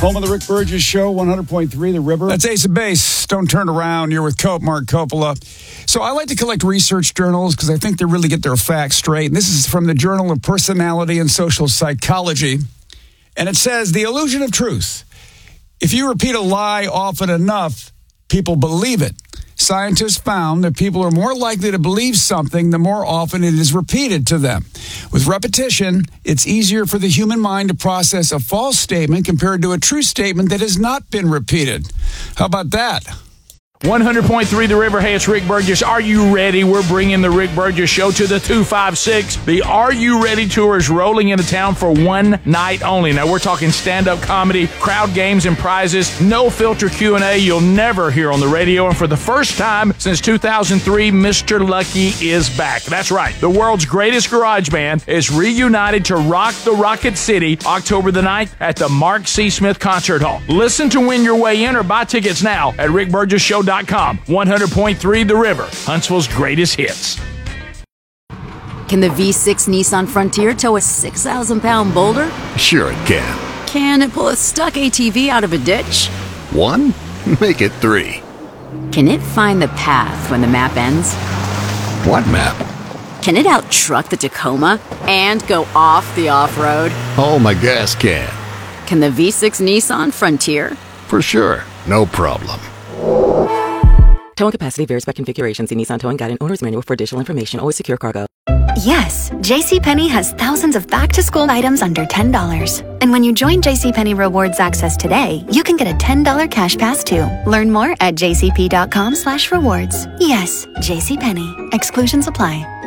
Home of the Rick Burgess Show, 100.3 The River. That's Ace of Base. Don't turn around. You're with Mark Coppola. So I like to collect research journals because I think they really get their facts straight. And this is from the Journal of Personality and Social Psychology. And it says, the illusion of truth. If you repeat a lie often enough, people believe it. Scientists found that people are more likely to believe something the more often it is repeated to them. With repetition, it's easier for the human mind to process a false statement compared to a true statement that has not been repeated. How about that? 100.3 The River. Hey, it's Rick Burgess. Are you ready? We're bringing the Rick Burgess Show to the 256. The Are You Ready Tour is rolling into town for one night only. Now, we're talking stand-up comedy, crowd games, and prizes. No filter Q&A you'll never hear on the radio. And for the first time since 2003, Mr. Lucky is back. That's right. The world's greatest garage band is reunited to rock the Rocket City October the 9th at the Mark C. Smith Concert Hall. Listen to win your way in or buy tickets now at rickburgesshow.com. 100.3 The River, Huntsville's greatest hits. Can the V6 Nissan Frontier tow a 6,000-pound boulder? Sure it can. Can it pull a stuck ATV out of a ditch? 1? Make it 3. Can it find the path when the map ends? What map? Can it out-truck the Tacoma and go off the off-road? Oh, my gas can. Can the V6 Nissan Frontier? For sure. No problem. Towing capacity varies by configuration. See Nissan Towing Guide and Owner's Manual for additional information. Always secure cargo. Yes, JCPenney has thousands of back-to-school items under $10. And when you join JCPenney Rewards Access today, you can get a $10 cash pass too. Learn more at jcp.com/rewards. Yes, JCPenney. Exclusions apply.